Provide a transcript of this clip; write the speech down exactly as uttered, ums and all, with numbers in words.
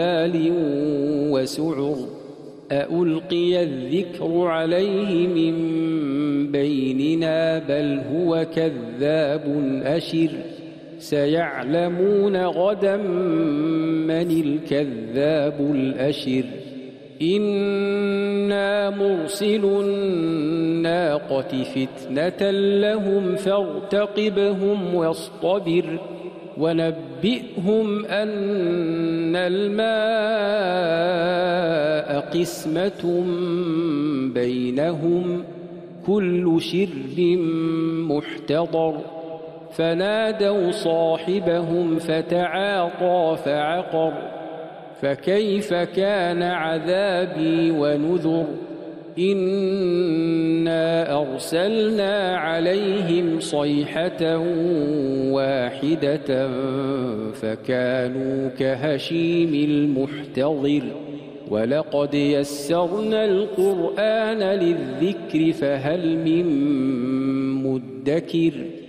ضلال وسعر أألقي الذكر عليه من بيننا بل هو كذاب أشر سيعلمون غدا من الكذاب الأشر إنا مرسل الناقة فتنة لهم فارتقبهم واصطبر ونبئهم أن الماء قسمة بينهم كل شرب محتضر فنادوا صاحبهم فتعاطى فعقر فكيف كان عذابي ونذر إنا أرسلنا عليهم صيحة واحدة فكانوا كهشيم المحتضر ولقد يسرنا القرآن للذكر فهل من مدكر